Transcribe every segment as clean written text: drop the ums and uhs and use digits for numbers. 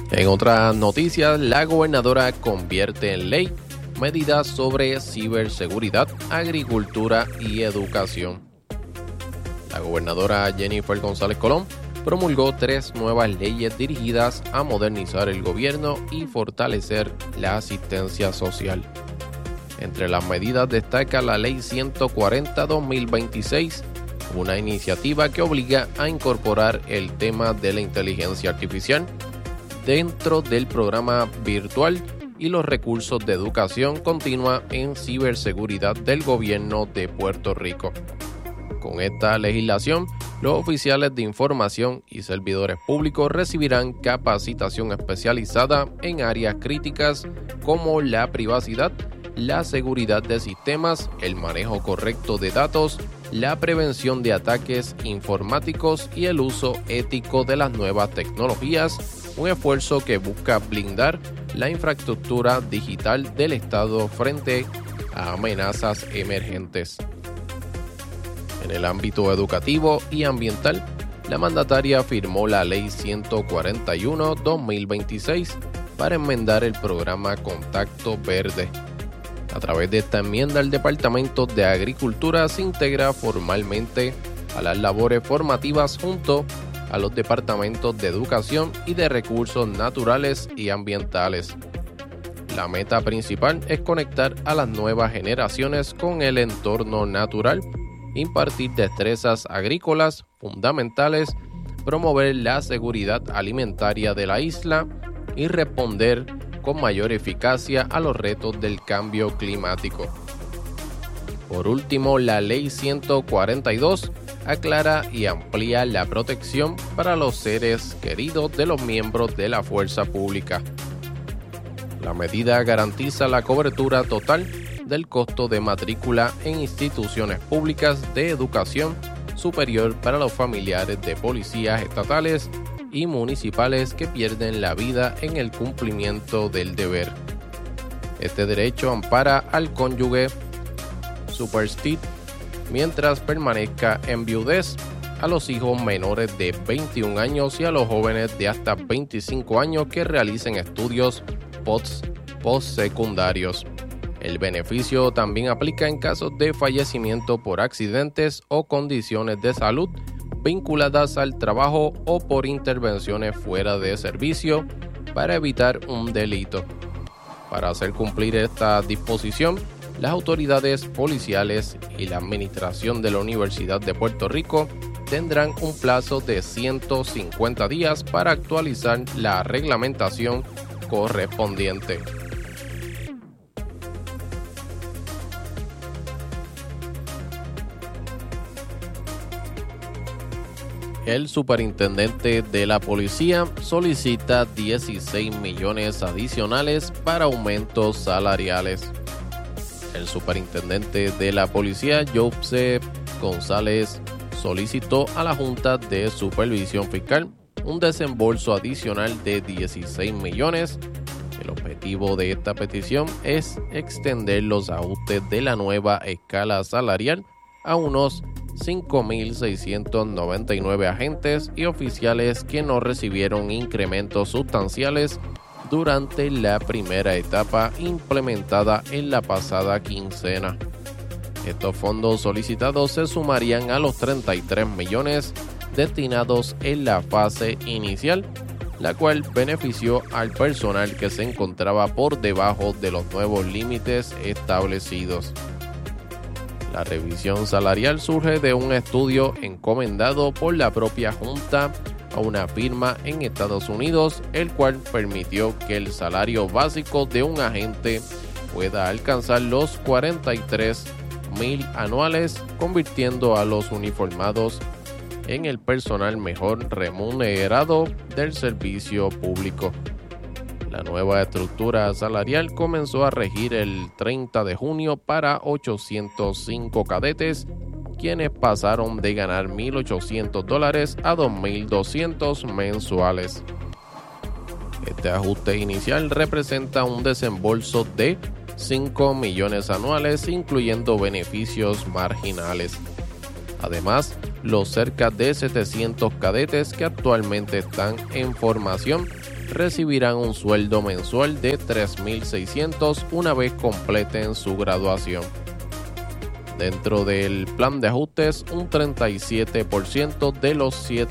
En otras noticias, la gobernadora convierte en ley medidas sobre ciberseguridad, agricultura y educación. La gobernadora Jennifer González Colón promulgó 3 nuevas leyes dirigidas a modernizar el gobierno y fortalecer la asistencia social. Entre las medidas destaca la Ley 140-2026, una iniciativa que obliga a incorporar el tema de la inteligencia artificial dentro del programa virtual y los recursos de educación continua en ciberseguridad del gobierno de Puerto Rico. Con esta legislación, los oficiales de información y servidores públicos recibirán capacitación especializada en áreas críticas como la privacidad, la seguridad de sistemas, el manejo correcto de datos, la prevención de ataques informáticos y el uso ético de las nuevas tecnologías, un esfuerzo que busca blindar la infraestructura digital del Estado frente a amenazas emergentes. En el ámbito educativo y ambiental, la mandataria firmó la Ley 141-2026 para enmendar el programa Contacto Verde. A través de esta enmienda, el Departamento de Agricultura se integra formalmente a las labores formativas junto a los departamentos de Educación y de Recursos Naturales y Ambientales. La meta principal es conectar a las nuevas generaciones con el entorno natural, impartir destrezas agrícolas fundamentales, promover la seguridad alimentaria de la isla y responder con mayor eficacia a los retos del cambio climático. Por último, la Ley 142 aclara y amplía la protección para los seres queridos de los miembros de la fuerza pública. La medida garantiza la cobertura total del costo de matrícula en instituciones públicas de educación superior para los familiares de policías estatales y municipales que pierden la vida en el cumplimiento del deber. Este derecho ampara al cónyuge superstite mientras permanezca en viudez, a los hijos menores de 21 años y a los jóvenes de hasta 25 años que realicen estudios postsecundarios. El beneficio también aplica en casos de fallecimiento por accidentes o condiciones de salud vinculadas al trabajo o por intervenciones fuera de servicio para evitar un delito. Para hacer cumplir esta disposición, las autoridades policiales y la administración de la Universidad de Puerto Rico tendrán un plazo de 150 días para actualizar la reglamentación correspondiente. El superintendente de la policía solicita 16 millones adicionales para aumentos salariales. El superintendente de la policía, Joseph González, solicitó a la Junta de Supervisión Fiscal un desembolso adicional de 16 millones. El objetivo de esta petición es extender los ajustes de la nueva escala salarial a unos 5.699 agentes y oficiales que no recibieron incrementos sustanciales durante la primera etapa implementada en la pasada quincena. Estos fondos solicitados se sumarían a los 33 millones destinados en la fase inicial, la cual benefició al personal que se encontraba por debajo de los nuevos límites establecidos. La revisión salarial surge de un estudio encomendado por la propia Junta a una firma en Estados Unidos, el cual permitió que el salario básico de un agente pueda alcanzar los 43,000 anuales, convirtiendo a los uniformados en el personal mejor remunerado del servicio público. La nueva estructura salarial comenzó a regir el 30 de junio para 805 cadetes, quienes pasaron de ganar $1,800 a $2,200 mensuales. Este ajuste inicial representa un desembolso de 5 millones anuales, incluyendo beneficios marginales. Además, los cerca de 700 cadetes que actualmente están en formación recibirán un sueldo mensual de $3,600 una vez completen su graduación. Dentro del plan de ajustes, un 37% de los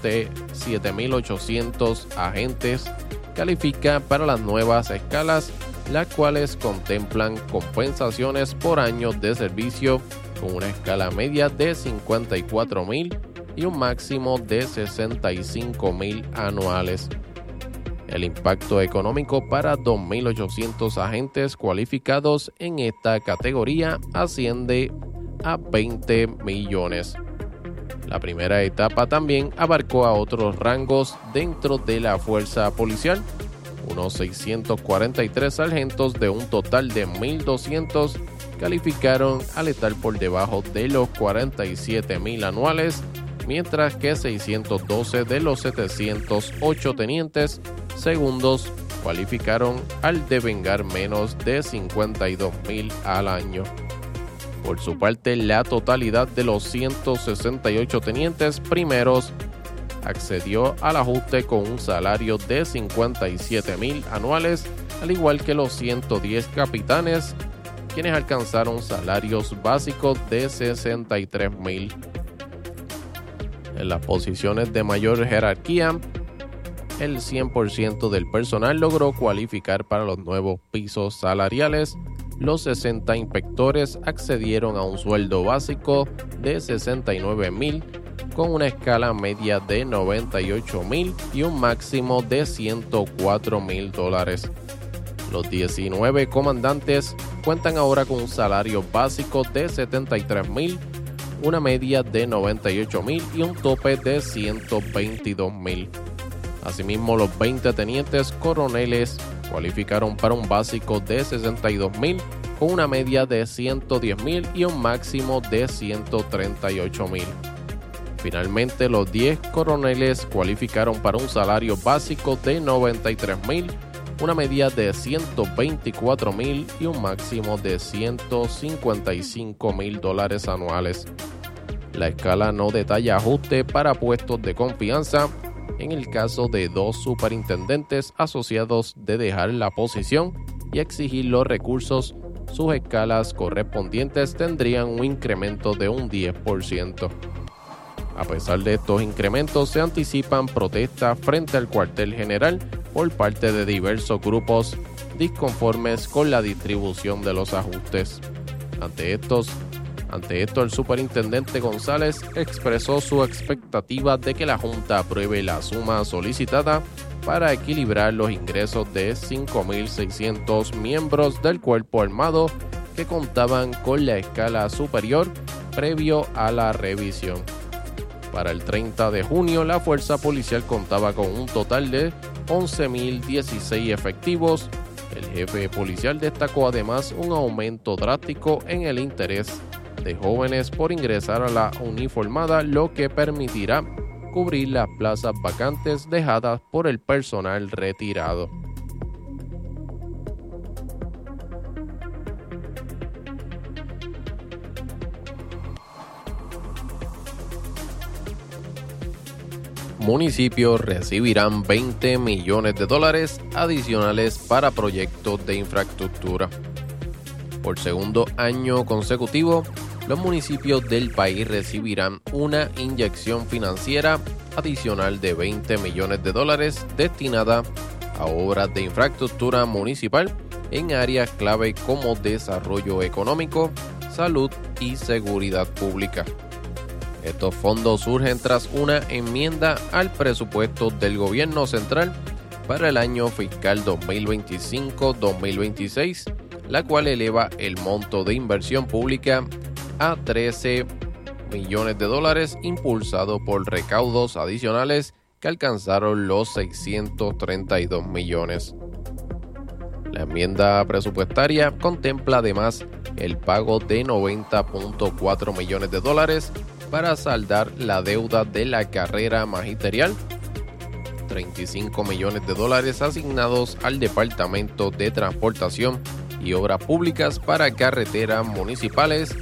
7,800 agentes califica para las nuevas escalas, las cuales contemplan compensaciones por años de servicio con una escala media de 54,000 y un máximo de 65,000 anuales. El impacto económico para 2,800 agentes cualificados en esta categoría asciende a 20 millones. La primera etapa también abarcó a otros rangos dentro de la fuerza policial. Unos 643 sargentos de un total de 1,200 calificaron al estar por debajo de los 47,000 anuales, mientras que 612 de los 708 tenientes segundos cualificaron al devengar menos de 52,000 al año. Por su parte, la totalidad de los 168 tenientes primeros accedió al ajuste con un salario de 57,000 anuales, al igual que los 110 capitanes, quienes alcanzaron salarios básicos de 63,000. En las posiciones de mayor jerarquía, el 100% del personal logró cualificar para los nuevos pisos salariales. Los 60 inspectores accedieron a un sueldo básico de 69,000 con una escala media de 98,000 y un máximo de $104,000. Los 19 comandantes cuentan ahora con un salario básico de 73,000, una media de 98,000 y un tope de 122,000. Asimismo, los 20 tenientes coroneles cualificaron para un básico de 62,000 con una media de 110,000 y un máximo de 138,000. Finalmente, los 10 coroneles cualificaron para un salario básico de 93,000, una media de 124,000 y un máximo de $155,000 anuales. La escala no detalla ajuste para puestos de confianza. En el caso de 2 superintendentes asociados de dejar la posición y exigir los recursos, sus escalas correspondientes tendrían un incremento de un 10%. A pesar de estos incrementos, se anticipan protestas frente al cuartel general por parte de diversos grupos disconformes con la distribución de los ajustes. Ante esto, el superintendente González expresó su expectativa de que la Junta apruebe la suma solicitada para equilibrar los ingresos de 5,600 miembros del Cuerpo Armado que contaban con la escala superior previo a la revisión. Para el 30 de junio, la fuerza policial contaba con un total de 11,016 efectivos. El jefe policial destacó además un aumento drástico en el interés de jóvenes por ingresar a la uniformada, lo que permitirá cubrir las plazas vacantes dejadas por el personal retirado. Municipios recibirán $20 millones adicionales para proyectos de infraestructura. Por segundo año consecutivo, los municipios del país recibirán una inyección financiera adicional de $20 millones destinada a obras de infraestructura municipal en áreas clave como desarrollo económico, salud y seguridad pública. Estos fondos surgen tras una enmienda al presupuesto del gobierno central para el año fiscal 2025-2026, la cual eleva el monto de inversión pública a $13 millones, impulsado por recaudos adicionales que alcanzaron los 632 millones. La enmienda presupuestaria contempla además el pago de $90.4 millones para saldar la deuda de la carrera magisterial, $35 millones asignados al Departamento de Transportación y Obras Públicas para carreteras municipales,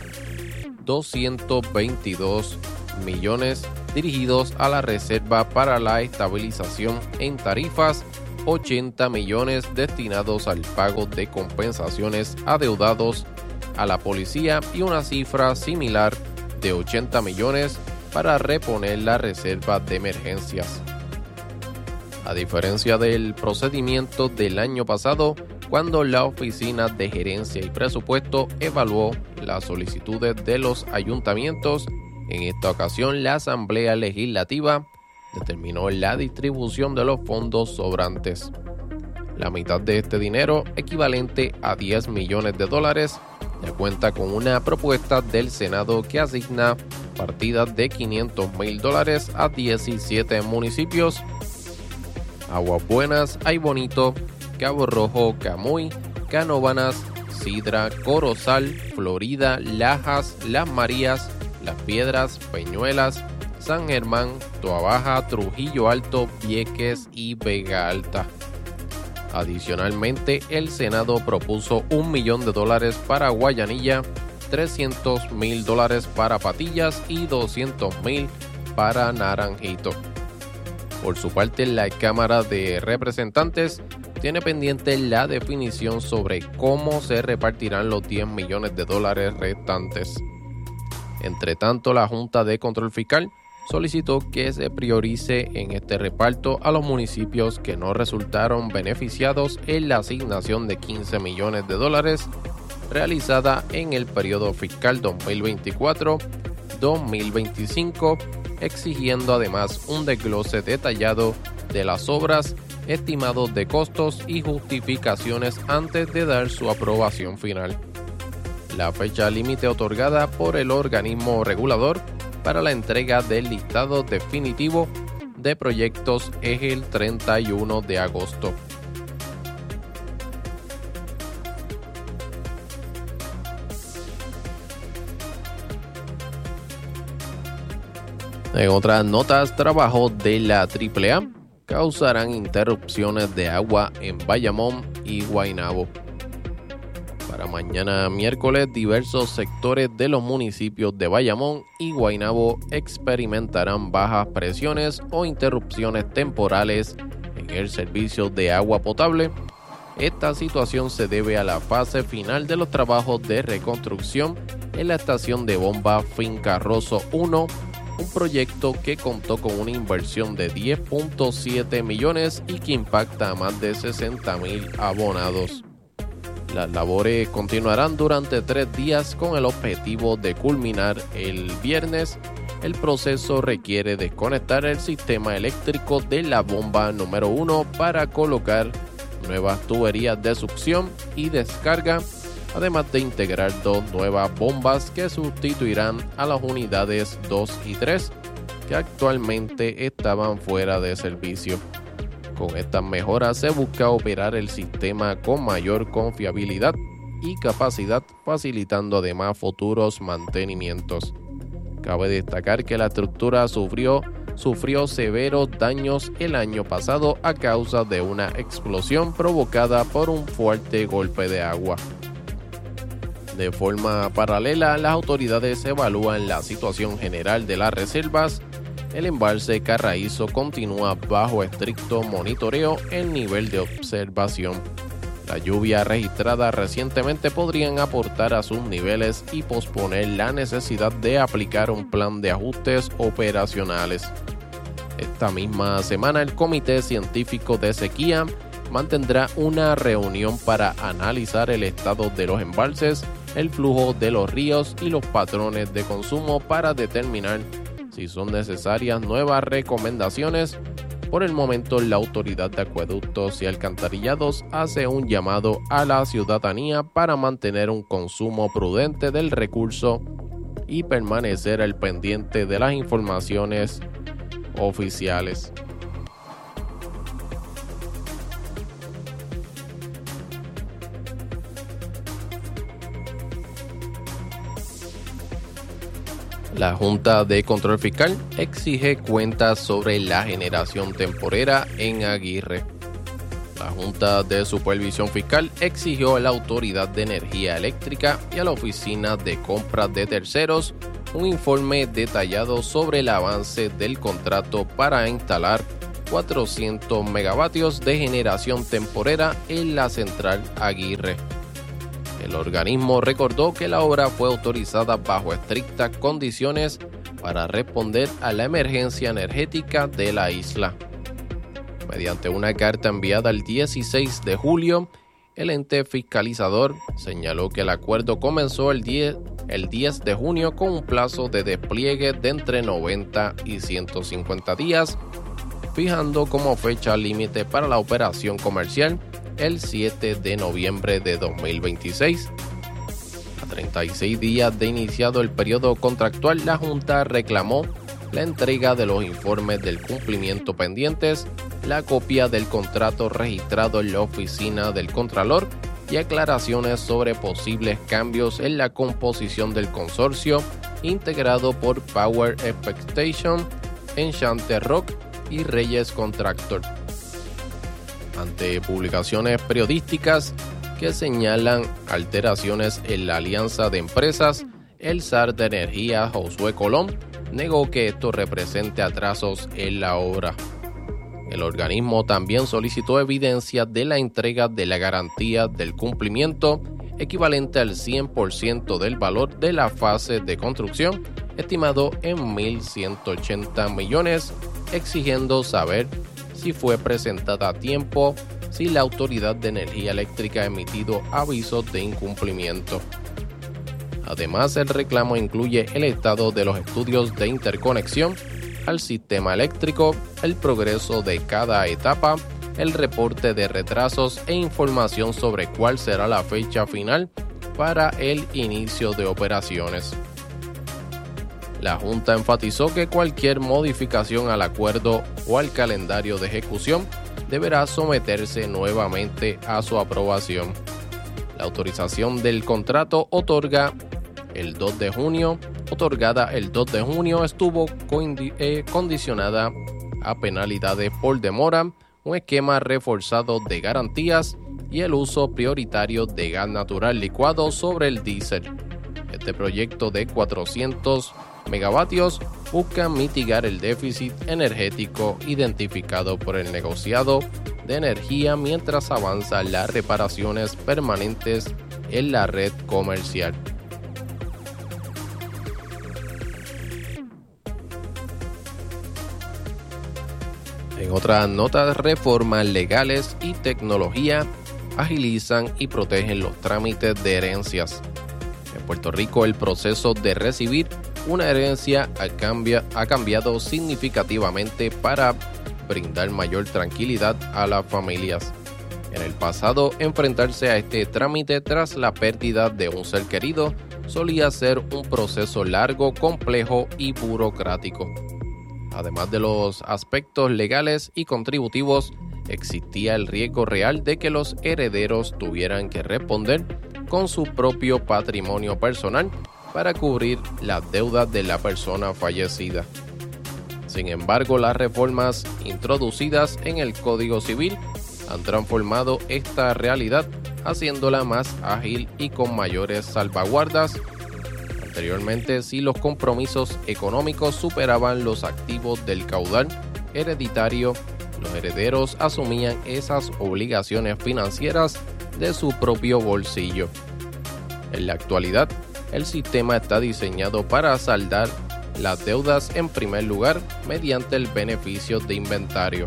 222 millones dirigidos a la Reserva para la Estabilización en Tarifas 80 millones destinados al pago de compensaciones adeudados a la policía y una cifra similar de 80 millones para reponer la reserva de emergencias. A diferencia del procedimiento del año pasado, cuando la Oficina de Gerencia y Presupuesto evaluó las solicitudes de los ayuntamientos, en esta ocasión la Asamblea Legislativa determinó la distribución de los fondos sobrantes. La mitad de este dinero, equivalente a $10 millones, ya cuenta con una propuesta del Senado que asigna partidas de $500,000 a 17 municipios: Aguas Buenas, Ay Bonito, Cabo Rojo, Camuy, Canóvanas, Sidra, Corozal, Florida, Lajas, Las Marías, Las Piedras, Peñuelas, San Germán, Toabaja, Trujillo Alto, Vieques y Vega Alta. Adicionalmente, el Senado propuso $1 millón para Guayanilla, $300,000 para Patillas y $200,000 para Naranjito. Por su parte, la Cámara de Representantes tiene pendiente la definición sobre cómo se repartirán los $10 millones restantes. Entre tanto, la Junta de Control Fiscal solicitó que se priorice en este reparto a los municipios que no resultaron beneficiados en la asignación de $15 millones realizada en el periodo fiscal 2024-2025, exigiendo además un desglose detallado de las obras, estimados de costos y justificaciones antes de dar su aprobación final. La fecha límite otorgada por el organismo regulador para la entrega del listado definitivo de proyectos es el 31 de agosto. En otras notas, trabajos de la AAA causarán interrupciones de agua en Bayamón y Guaynabo. Para mañana miércoles, diversos sectores de los municipios de Bayamón y Guaynabo experimentarán bajas presiones o interrupciones temporales en el servicio de agua potable. Esta situación se debe a la fase final de los trabajos de reconstrucción en la estación de bomba Finca Rosso 1, un proyecto que contó con una inversión de $10.7 millones y que impacta a más de 60,000 abonados. Las labores continuarán durante 3 días con el objetivo de culminar el viernes. El proceso requiere desconectar el sistema eléctrico de la bomba número 1 para colocar nuevas tuberías de succión y descarga, además de integrar 2 nuevas bombas que sustituirán a las unidades 2 y 3 que actualmente estaban fuera de servicio. Con estas mejoras se busca operar el sistema con mayor confiabilidad y capacidad, facilitando además futuros mantenimientos. Cabe destacar que la estructura sufrió severos daños el año pasado a causa de una explosión provocada por un fuerte golpe de agua. De forma paralela, las autoridades evalúan la situación general de las reservas. El embalse Carraízo continúa bajo estricto monitoreo en nivel de observación. La lluvia registrada recientemente podrían aportar a sus niveles y posponer la necesidad de aplicar un plan de ajustes operacionales. Esta misma semana, el Comité Científico de Sequía mantendrá una reunión para analizar el estado de los embalses, el flujo de los ríos y los patrones de consumo para determinar si son necesarias nuevas recomendaciones. Por el momento, la Autoridad de Acueductos y Alcantarillados hace un llamado a la ciudadanía para mantener un consumo prudente del recurso y permanecer al pendiente de las informaciones oficiales. La Junta de Control Fiscal exige cuentas sobre la generación temporera en Aguirre. La Junta de Supervisión Fiscal exigió a la Autoridad de Energía Eléctrica y a la Oficina de Compras de Terceros un informe detallado sobre el avance del contrato para instalar 400 megavatios de generación temporera en la central Aguirre. El organismo recordó que la obra fue autorizada bajo estrictas condiciones para responder a la emergencia energética de la isla. Mediante una carta enviada el 16 de julio, el ente fiscalizador señaló que el acuerdo comenzó el 10 de junio con un plazo de despliegue de entre 90 y 150 días, fijando como fecha límite para la operación comercial el 7 de noviembre de 2026. A 36 días de iniciado el periodo contractual, la Junta reclamó la entrega de los informes del cumplimiento pendientes, la copia del contrato registrado en la oficina del Contralor y aclaraciones sobre posibles cambios en la composición del consorcio integrado por Power Expectation, Enchanted Rock y Reyes Contractor. Ante publicaciones periodísticas que señalan alteraciones en la alianza de empresas, el zar de energía Josué Colón negó que esto represente atrasos en la obra. El organismo también solicitó evidencia de la entrega de la garantía del cumplimiento equivalente al 100% del valor de la fase de construcción, estimado en 1.180 millones, exigiendo saber si fue presentada a tiempo, si la Autoridad de Energía Eléctrica ha emitido avisos de incumplimiento. Además, el reclamo incluye el estado de los estudios de interconexión al sistema eléctrico, el progreso de cada etapa, el reporte de retrasos e información sobre cuál será la fecha final para el inicio de operaciones. La Junta enfatizó que cualquier modificación al acuerdo o al calendario de ejecución deberá someterse nuevamente a su aprobación. La autorización del contrato otorgada el 2 de junio estuvo condicionada a penalidades por demora, un esquema reforzado de garantías y el uso prioritario de gas natural licuado sobre el diésel. Este proyecto de 400 megavatios busca mitigar el déficit energético identificado por el negociado de energía mientras avanzan las reparaciones permanentes en la red comercial. En otras notas, reformas legales y tecnología agilizan y protegen los trámites de herencias. En Puerto Rico, el proceso de recibir una herencia ha cambiado significativamente para brindar mayor tranquilidad a las familias. En el pasado, enfrentarse a este trámite tras la pérdida de un ser querido solía ser un proceso largo, complejo y burocrático. Además de los aspectos legales y contributivos, existía el riesgo real de que los herederos tuvieran que responder con su propio patrimonio personal para cubrir las deudas de la persona fallecida. Sin embargo, las reformas introducidas en el Código Civil han transformado esta realidad, haciéndola más ágil y con mayores salvaguardas. Anteriormente, si los compromisos económicos superaban los activos del caudal hereditario, los herederos asumían esas obligaciones financieras de su propio bolsillo. En la actualidad, el sistema está diseñado para saldar las deudas en primer lugar mediante el beneficio de inventario.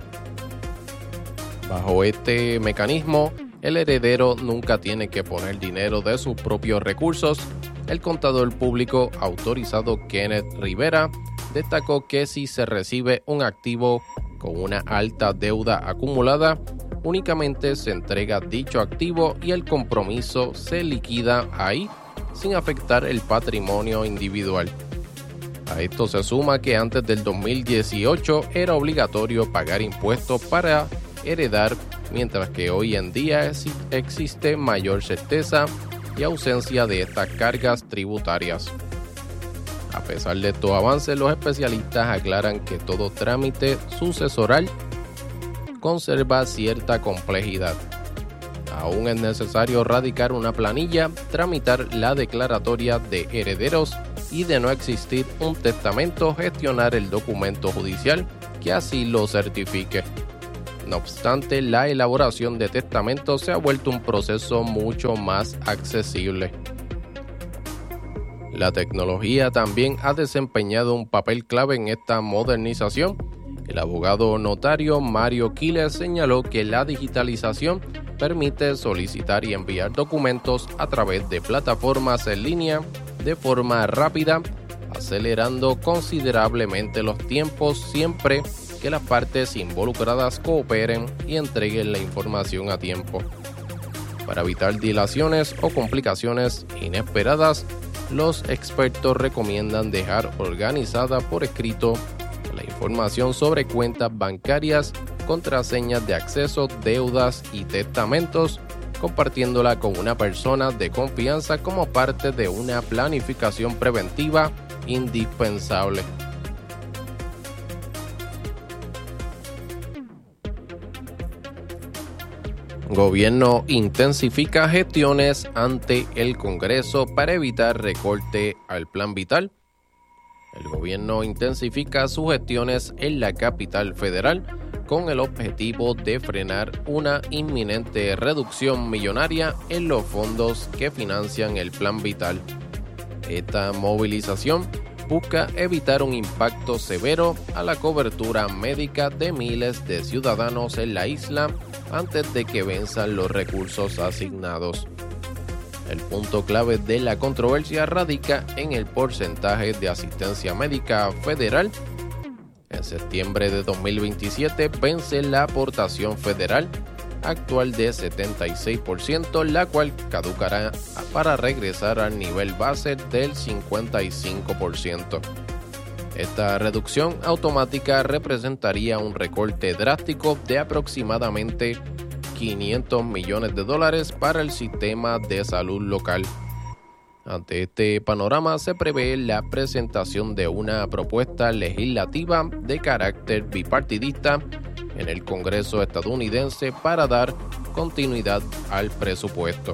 Bajo este mecanismo, el heredero nunca tiene que poner dinero de sus propios recursos. El contador público autorizado Kenneth Rivera destacó que si se recibe un activo con una alta deuda acumulada, únicamente se entrega dicho activo y el compromiso se liquida ahí sin afectar el patrimonio individual. A esto se suma que antes del 2018 era obligatorio pagar impuestos para heredar, mientras que hoy en día existe mayor certeza y ausencia de estas cargas tributarias. A pesar de estos avances, los especialistas aclaran que todo trámite sucesoral conserva cierta complejidad. Aún es necesario radicar una planilla, tramitar la declaratoria de herederos y, de no existir un testamento, gestionar el documento judicial que así lo certifique. No obstante, la elaboración de testamentos se ha vuelto un proceso mucho más accesible. La tecnología también ha desempeñado un papel clave en esta modernización. El abogado notario Mario Quiles señaló que la digitalización permite solicitar y enviar documentos a través de plataformas en línea de forma rápida, acelerando considerablemente los tiempos siempre que las partes involucradas cooperen y entreguen la información a tiempo. Para evitar dilaciones o complicaciones inesperadas, los expertos recomiendan dejar organizada por escrito la información sobre cuentas bancarias, contraseñas de acceso, deudas y testamentos, compartiéndola con una persona de confianza como parte de una planificación preventiva indispensable. Gobierno intensifica gestiones ante el Congreso para evitar recorte al Plan Vital. El gobierno intensifica sus gestiones en la capital federal con el objetivo de frenar una inminente reducción millonaria en los fondos que financian el Plan Vital. Esta movilización busca evitar un impacto severo a la cobertura médica de miles de ciudadanos en la isla antes de que venzan los recursos asignados. El punto clave de la controversia radica en el porcentaje de asistencia médica federal. En septiembre de 2027 vence la aportación federal actual de 76%, la cual caducará para regresar al nivel base del 55%. Esta reducción automática representaría un recorte drástico de aproximadamente $500 millones para el sistema de salud local. Ante este panorama se prevé la presentación de una propuesta legislativa de carácter bipartidista en el Congreso estadounidense para dar continuidad al presupuesto.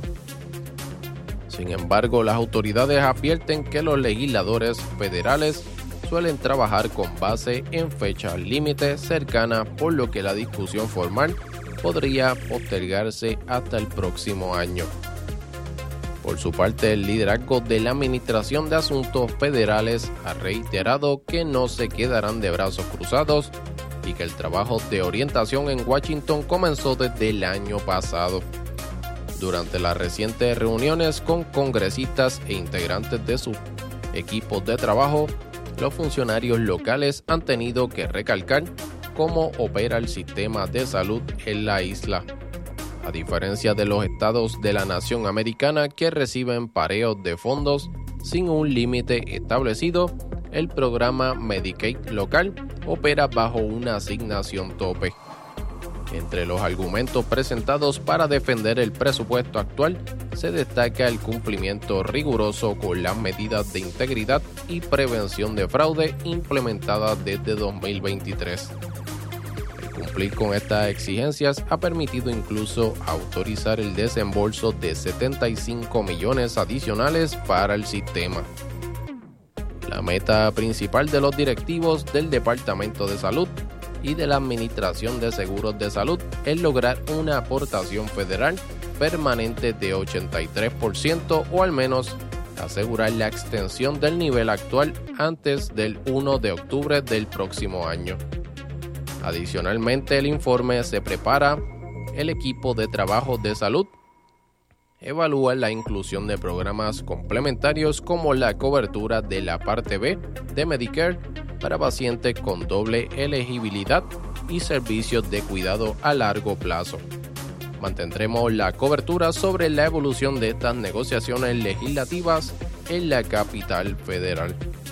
Sin embargo, las autoridades advierten que los legisladores federales suelen trabajar con base en fechas límite cercanas, por lo que la discusión formal podría postergarse hasta el próximo año. Por su parte, el liderazgo de la Administración de Asuntos Federales ha reiterado que no se quedarán de brazos cruzados y que el trabajo de orientación en Washington comenzó desde el año pasado. Durante las recientes reuniones con congresistas e integrantes de sus equipos de trabajo, los funcionarios locales han tenido que recalcar cómo opera el sistema de salud en la isla. A diferencia de los estados de la nación americana que reciben pareos de fondos sin un límite establecido, el programa Medicaid local opera bajo una asignación tope. Entre los argumentos presentados para defender el presupuesto actual se destaca el cumplimiento riguroso con las medidas de integridad y prevención de fraude implementadas desde 2023. Cumplir con estas exigencias ha permitido incluso autorizar el desembolso de 75 millones adicionales para el sistema. La meta principal de los directivos del Departamento de Salud y de la Administración de Seguros de Salud es lograr una aportación federal permanente de 83% o al menos asegurar la extensión del nivel actual antes del 1 de octubre del próximo año. Adicionalmente, el informe se prepara, el equipo de trabajo de salud evalúa la inclusión de programas complementarios como la cobertura de la parte B de Medicare para pacientes con doble elegibilidad y servicios de cuidado a largo plazo. Mantendremos la cobertura sobre la evolución de estas negociaciones legislativas en la capital federal.